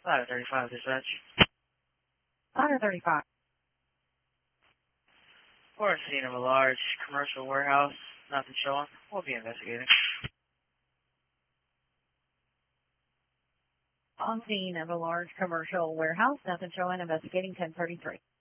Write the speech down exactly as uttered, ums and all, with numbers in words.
five thirty-five, dispatch. five thirty-five. We're scene of a large commercial warehouse. Nothing showing. We'll be investigating. On scene of a large commercial warehouse. Nothing showing. Investigating ten thirty-three.